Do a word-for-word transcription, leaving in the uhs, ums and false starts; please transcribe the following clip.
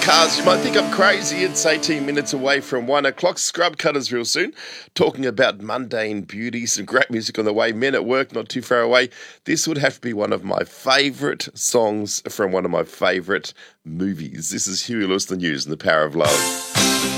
cars. You might think I'm crazy. It's eighteen minutes away from one o'clock. Scrub Cutters real soon. Talking about mundane beauty. Some great music on the way. Men at work not too far away. This would have to be one of my favourite songs from one of my favourite movies. This is Huey Lewis, The News and the Power of Love.